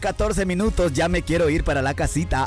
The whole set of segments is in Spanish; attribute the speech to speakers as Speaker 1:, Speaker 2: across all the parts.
Speaker 1: 14 minutos, ya me quiero ir para la casita.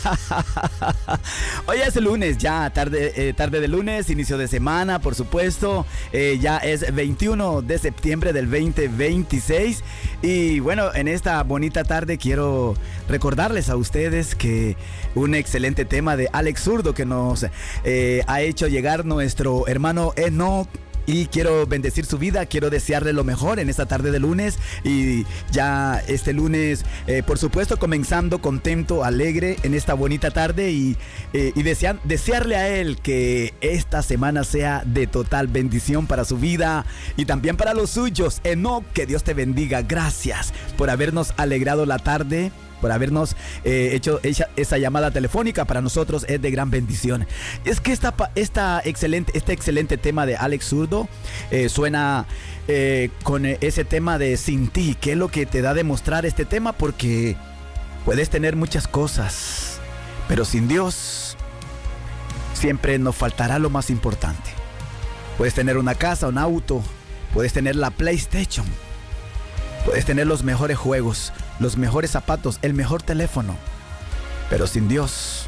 Speaker 1: Hoy es lunes, ya tarde de lunes, inicio de semana, por supuesto. Ya es 21 de septiembre del 2026. Y bueno, en esta bonita tarde quiero recordarles a ustedes que un excelente tema de Alex Zurdo que nos ha hecho llegar nuestro hermano Enoch. Y quiero bendecir su vida, quiero desearle lo mejor en esta tarde de lunes. Y ya este lunes, por supuesto, comenzando contento, alegre en esta bonita tarde. Y desearle a él que esta semana sea de total bendición para su vida y también para los suyos. Enoch, que Dios te bendiga. Gracias por habernos alegrado la tarde, por habernos hecho esa llamada telefónica. Para nosotros es de gran bendición. Es que este excelente tema de Alex Zurdo suena con ese tema de Sin Ti. ¿Qué es lo que te da a demostrar este tema? Porque puedes tener muchas cosas, pero sin Dios siempre nos faltará lo más importante. Puedes tener una casa, un auto, puedes tener la PlayStation, puedes tener los mejores juegos, los mejores zapatos, el mejor teléfono, pero sin Dios,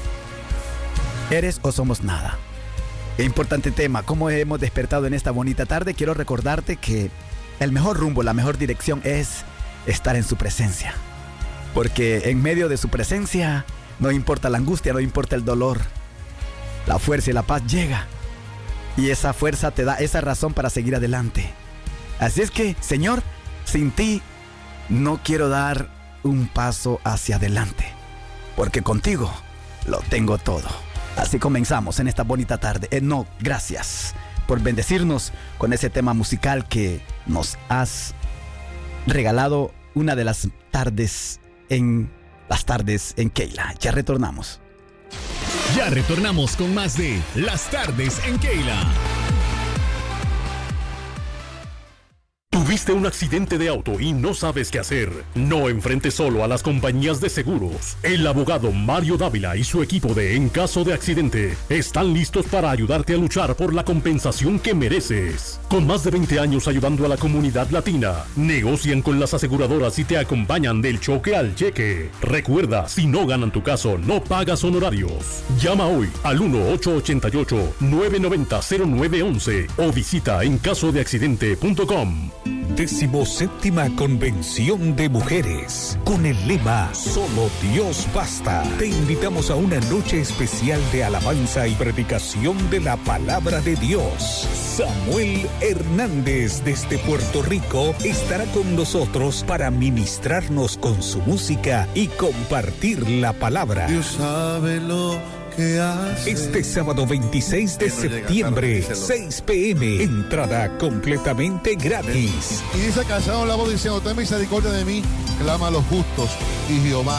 Speaker 1: ¿eres o somos nada? Qué importante tema. ¿Cómo hemos despertado en esta bonita tarde? Quiero recordarte que el mejor rumbo, la mejor dirección es estar en su presencia. Porque en medio de su presencia no importa la angustia, no importa el dolor, la fuerza y la paz llega. Y esa fuerza te da esa razón para seguir adelante. Así es que, Señor, sin ti no quiero dar un paso hacia adelante, porque contigo lo tengo todo. Así comenzamos en esta bonita tarde. Enoch, gracias por bendecirnos con ese tema musical que nos has regalado una de las tardes en Keila. Ya retornamos.
Speaker 2: Ya retornamos con más de Las Tardes en Keila. ¿Tuviste un accidente de auto y no sabes qué hacer? No enfrentes solo a las compañías de seguros. El abogado Mario Dávila y su equipo de En Caso de Accidente están listos para ayudarte a luchar por la compensación que mereces. Con más de 20 años ayudando a la comunidad latina, negocian con las aseguradoras y te acompañan del choque al cheque. Recuerda, si no ganan tu caso, no pagas honorarios. Llama hoy al 1-888-990-0911 o visita encasodeaccidente.com.
Speaker 3: 17ª Convención de Mujeres, con el lema Solo Dios Basta. Te invitamos a una noche especial de alabanza y predicación de la palabra de Dios. Samuel Hernández desde Puerto Rico estará con nosotros para ministrarnos con su música y compartir la palabra.
Speaker 4: Dios sabe lo que hace.
Speaker 3: Este sábado 26 de septiembre, 6 p.m. Entrada completamente gratis.
Speaker 4: Y dice Cansado la voz diciendo: ten misericordia de mí, clama a los justos, y Jehová